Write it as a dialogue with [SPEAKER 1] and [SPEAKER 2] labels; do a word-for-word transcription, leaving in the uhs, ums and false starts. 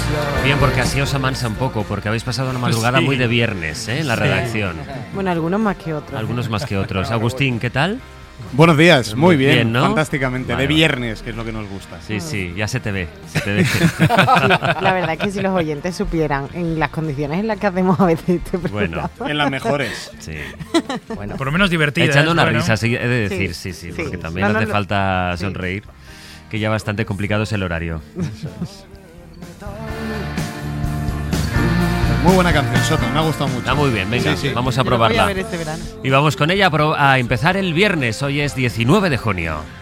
[SPEAKER 1] Bien, porque así os amansa un poco, porque habéis pasado una madrugada
[SPEAKER 2] Sí.
[SPEAKER 1] muy de viernes, ¿eh? En la
[SPEAKER 2] Sí.
[SPEAKER 1] redacción.
[SPEAKER 3] Bueno, algunos más que otros.
[SPEAKER 1] Algunos más que otros. Agustín, ¿qué tal?
[SPEAKER 2] Buenos días, muy bien,
[SPEAKER 1] Bien, ¿no?
[SPEAKER 2] fantásticamente.
[SPEAKER 1] Vale,
[SPEAKER 2] de
[SPEAKER 1] vale.
[SPEAKER 2] viernes, que es lo que nos gusta.
[SPEAKER 1] Sí, sí, ya se te ve. Se te ve.
[SPEAKER 3] La verdad es que si los oyentes supieran en las condiciones en las que hacemos a veces este
[SPEAKER 1] Bueno.
[SPEAKER 3] programa.
[SPEAKER 2] En las mejores.
[SPEAKER 1] Sí.
[SPEAKER 3] Bueno,
[SPEAKER 4] Por lo menos divertida.
[SPEAKER 1] Echando
[SPEAKER 4] ¿eh?
[SPEAKER 1] una
[SPEAKER 4] Bueno.
[SPEAKER 1] risa, sí, he de
[SPEAKER 3] Sí,
[SPEAKER 1] decir, sí, sí,
[SPEAKER 3] sí.
[SPEAKER 1] porque también
[SPEAKER 3] No, no,
[SPEAKER 1] hace
[SPEAKER 3] no.
[SPEAKER 1] falta
[SPEAKER 3] Sí.
[SPEAKER 1] sonreír, que ya bastante complicado es el horario.
[SPEAKER 2] Muy buena canción, Soto, me ha gustado mucho.
[SPEAKER 1] Está muy bien, venga,
[SPEAKER 2] Sí, sí.
[SPEAKER 1] vamos a
[SPEAKER 3] yo lo voy a
[SPEAKER 1] probarla.
[SPEAKER 3] ver este verano.
[SPEAKER 1] Y vamos con ella a, pro- a empezar el viernes, hoy es diecinueve de junio.